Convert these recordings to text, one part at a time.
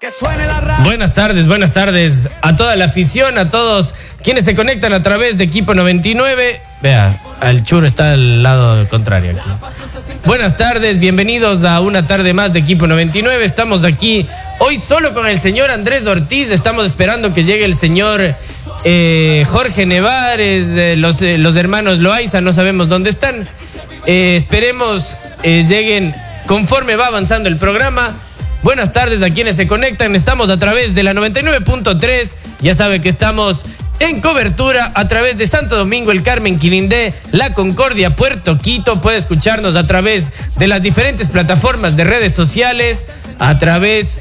Buenas tardes a toda la afición, a todos quienes se conectan a través de Equipo 99. Vea, el churro está al lado contrario aquí. Buenas tardes, bienvenidos a una tarde más de Equipo 99. Estamos aquí hoy solo con el señor Andrés Ortiz. Estamos esperando que llegue el señor Jorge Nevares, los hermanos Loaiza, no sabemos dónde están. Esperemos lleguen conforme va avanzando el programa. Buenas tardes a quienes se conectan. Estamos a través de la 99.3. Ya sabe que estamos en cobertura a través de Santo Domingo, El Carmen, Quirindé, La Concordia, Puerto Quito. Puede escucharnos a través de las diferentes plataformas de redes sociales, a través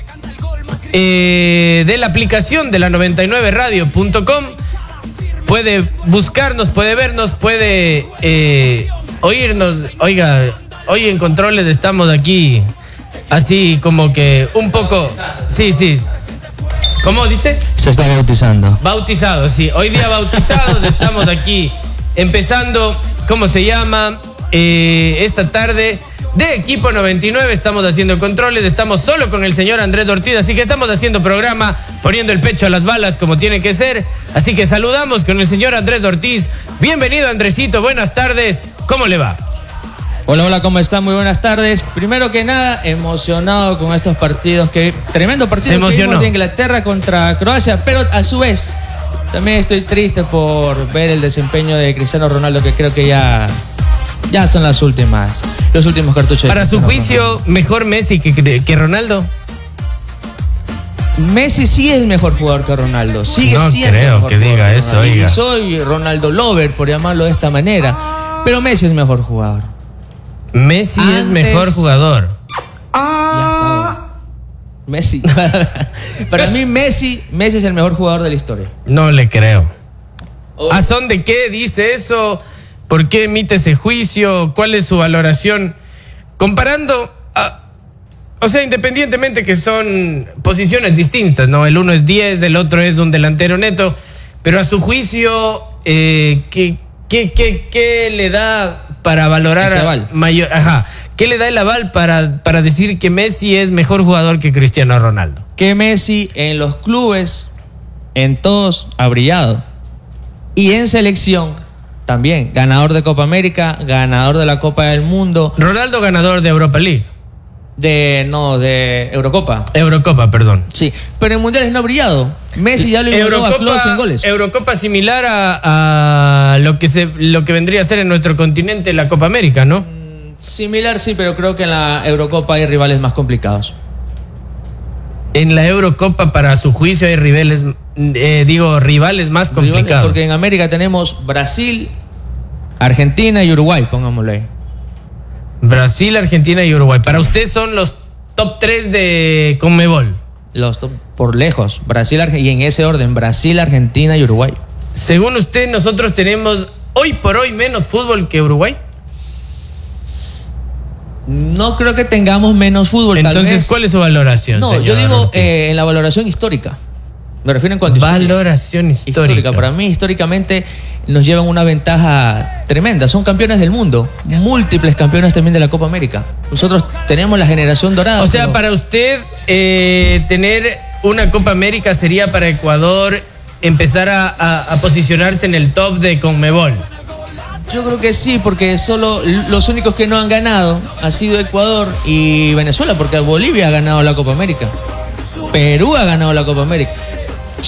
de la aplicación de la 99radio.com. Puede buscarnos, puede vernos, puede oírnos. Oiga, hoy en controles estamos aquí así como que un poco... Sí. ¿Cómo dice? Se está bautizando. Bautizados, sí. Hoy día bautizados. Estamos aquí empezando, ¿cómo se llama? Esta tarde de Equipo 99. Estamos haciendo controles. Estamos solo con el señor Andrés Ortiz. Así que estamos haciendo programa, poniendo el pecho a las balas como tiene que ser. Así que saludamos con el señor Andrés Ortiz. Bienvenido, Andresito. Buenas tardes. ¿Cómo le va? Hola, ¿cómo están? Muy buenas tardes. Primero que nada, emocionado con estos partidos, tremendo partido que vimos de Inglaterra contra Croacia, pero a su vez también estoy triste por ver el desempeño de Cristiano Ronaldo, que creo que ya son los últimos cartuchos. Para su juicio, ¿mejor Messi que Ronaldo? Messi sí es mejor jugador que Ronaldo. Sigue no siendo creo mejor que diga eso, oiga. Y soy Ronaldo lover, por llamarlo de esta manera, pero Messi es mejor jugador. Messi es mejor jugador. Messi. Para mí Messi es el mejor jugador de la historia. No le creo. ¿A son de qué dice eso? ¿Por qué emite ese juicio? ¿Cuál es su valoración? Comparando, o sea, independientemente que son posiciones distintas, ¿no? El uno es 10, el otro es un delantero neto. Pero a su juicio, ¿qué le da para valorar mayor? ¿Qué le da el aval para decir que Messi es mejor jugador que Cristiano Ronaldo? Que Messi en los clubes, en todos, ha brillado. Y en selección también. Ganador de Copa América, ganador de la Copa del Mundo. Ronaldo ganador de Europa League. De Eurocopa. Eurocopa, perdón. Sí, pero en mundiales no ha brillado. Messi ya lo igualó a Klose en goles. Eurocopa similar a lo que vendría a ser en nuestro continente la Copa América, ¿no? Similar, sí, pero creo que en la Eurocopa hay rivales más complicados. En la Eurocopa, para su juicio, hay rivales más complicados. Porque en América tenemos Brasil, Argentina y Uruguay, pongámoslo ahí. Brasil, Argentina y Uruguay. Para usted son los top 3 de Conmebol. Los top por lejos. Brasil, y en ese orden, Brasil, Argentina y Uruguay. Según usted, nosotros tenemos hoy por hoy menos fútbol que Uruguay. No creo que tengamos menos fútbol. Entonces, tal vez. ¿Cuál es su valoración? No, yo digo en la valoración histórica. Me refiero en cuanto a valoración histórica. Para mí, históricamente, nos llevan una ventaja tremenda. Son campeones del mundo, múltiples campeones también de la Copa América. Nosotros tenemos la generación dorada. O sea, para usted, tener una Copa América sería para Ecuador empezar a posicionarse en el top de Conmebol. Yo creo que sí, porque solo los únicos que no han ganado ha sido Ecuador y Venezuela, porque Bolivia ha ganado la Copa América. Perú ha ganado la Copa América.